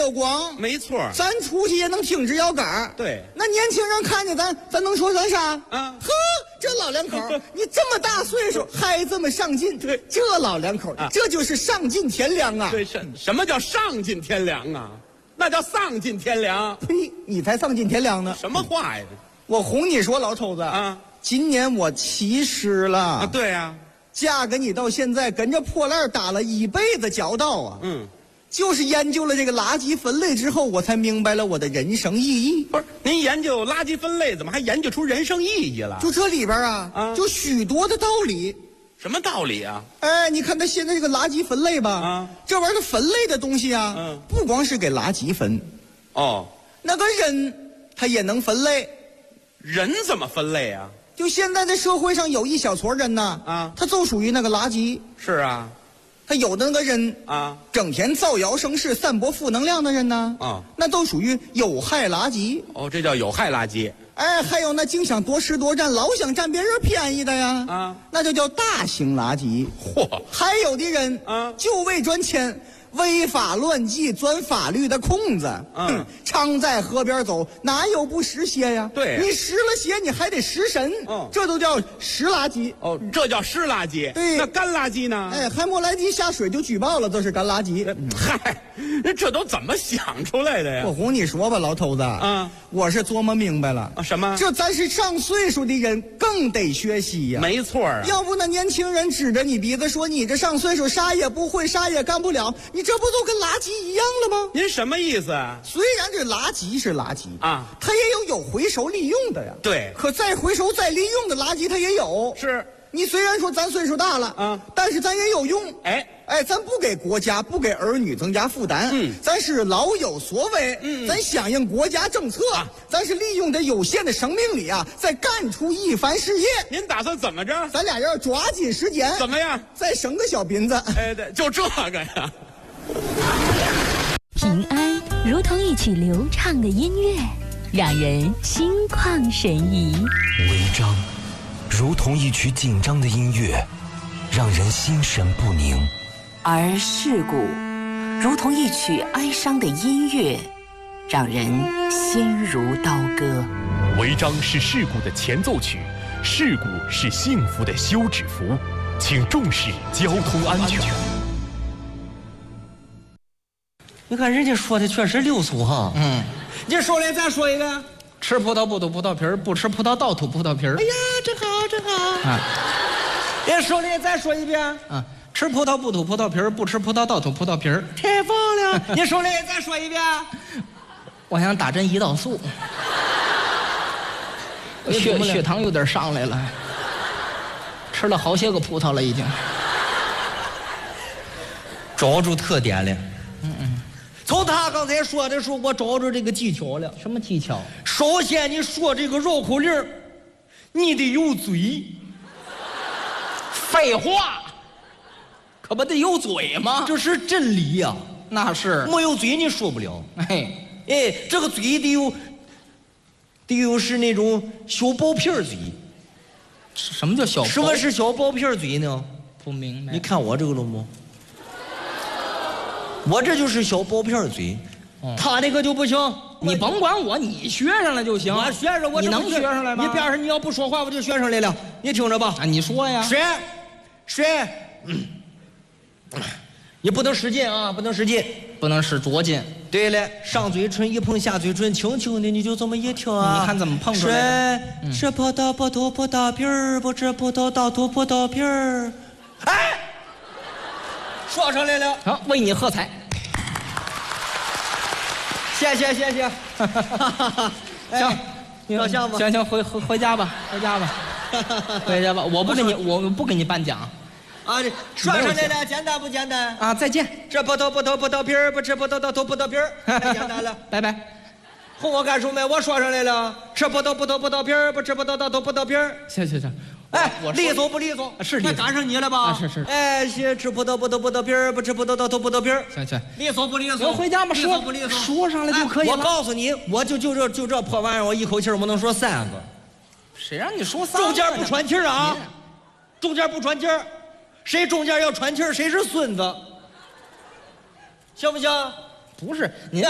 有光， 没错。 咱出去也能挺直腰杆。 对， 那年轻人看见咱能说咱啥？ 啊， 呵，这老两口，你这么大岁数还这么上进， 对， 这老两口，这就是上进天良啊！ 对，什么叫上进天良啊？那叫丧尽天良。 呸！你才丧尽天良呢！ 什么话呀？ 我哄你说，老头子啊， 今年我70了啊，对呀， 嫁给你到现在，跟着破烂打了一辈子交道啊。就是研究了这个垃圾分类之后，我才明白了我的人生意义。 不是，您研究垃圾分类，怎么还研究出人生意义了？ 就这里边啊，就许多的道理。 什么道理啊？ 哎，你看他现在这个垃圾分类吧，这玩意儿分类的东西啊，不光是给垃圾分， 哦， 那个人他也能分类。 人怎么分类啊？ 就现在的社会上有一小撮人呐，他就属于那个垃圾。 是啊， 他有的那个人啊， 整天造谣生事、散播负能量的人呢，那都属于有害垃圾。 哦，这叫有害垃圾。 哎，还有那净想多吃多占，老想占别人便宜的呀，那就叫大型垃圾。 嚯！ 还有的人就为赚钱，违法乱纪，钻法律的空子。常在河边走，哪有不湿鞋呀？ 对， 你湿了鞋，你还得湿身。这都叫湿垃圾。 哦，这叫湿垃圾。 对， 那干垃圾呢？ 哎，还没来及下水就举报了，这是干垃圾。 嗨，这都怎么想出来的呀？ 我哄你说吧，老头子。我是琢磨明白了。 什么？ 这咱是上岁数的人更得学习呀。 没错啊。 要不那年轻人指着你鼻子说你这上岁数啥也不会，啥也干不了，你这不都跟垃圾一样了吗？ 您什么意思啊？ 虽然这垃圾是垃圾啊， 它也有回收利用的呀。 对。 可再回收再利用的垃圾它也有。 是。 你虽然说咱岁数大了但是咱也有用。哎，咱不给国家不给儿女增加负担。咱是老有所为。咱响应国家政策。咱是利用这有限的生命力啊，再干出一番事业。 您打算怎么着？ 咱俩要抓紧时间。 怎么样？ 再生个小斌子。 哎，对，就这个呀。 平安如同一曲流畅的音乐，让人心旷神怡； 违章如同一曲紧张的音乐，让人心神不宁； 而事故如同一曲哀伤的音乐，让人心如刀割。 违章是事故的前奏曲，事故是幸福的休止符，请重视交通安全。 你看人家说的确实溜俗哈。 你说来再说一个。 吃葡萄不吐葡萄皮儿，不吃葡萄倒吐葡萄皮儿。 哎呀，真好真好。你说来再说一遍。 吃葡萄不吐葡萄皮儿，不吃葡萄倒吐葡萄皮儿。 太棒了！你说来再说一遍。 我想打针胰岛素，血糖有点上来了，吃了好些个葡萄了已经。 找住特点了。从他刚才说的时候，我找着这个技巧了。 什么技巧？ 首先，你说这个绕口令，你得有嘴。 废话，可不得有嘴吗？ 这是真理呀。 那是， 没有嘴你说不了。 哎， 这个嘴得有是那种小薄片嘴。 什么叫小？ 什么是小薄片嘴呢？ 不明白。 你看我这个了吗？我这就是小薄片嘴，他那个就不行。 你甭管我，你学上来就行。 我学上， 你能学上来吗？ 你边上你要不说话，我就学上来了。你听着吧。 你说呀。 水，你不能使劲啊，不能使劲， 不能使着劲。 对了，上嘴唇一碰下嘴唇，轻轻的你就这么一听啊。 你看怎么碰出来的？ 吃葡萄不吐葡萄皮儿，不吃葡萄倒吐葡萄皮儿。哎。说上来了， 好，为你喝彩。 谢谢。 行， 照相吧。 行，回家吧，回家吧。我不给你颁奖。 这说上来了，简单不简单？ 啊，再见。 吃葡萄不吐葡萄皮儿，不吃葡萄倒吐葡萄皮儿，太简单了。 拜拜。 哄我干什么？我说上来了，吃葡萄不吐葡萄皮儿，不吃葡萄倒吐葡萄皮儿。 行。 利索不利索？ 是利索， 赶上你了吧？ 是。 吃葡萄不吐葡萄皮儿，不吃葡萄倒吐葡萄皮儿。 行， 利索不利索？ 行，回家吧。 利索不利索？ 说上来就可以了。 我告诉你，我就这破玩意儿，我一口气我能说3个。 谁让你说3个？ 中间不喘气儿啊！中间不喘气儿，谁中间要喘气儿，谁是孙子。行不行？ 不是您。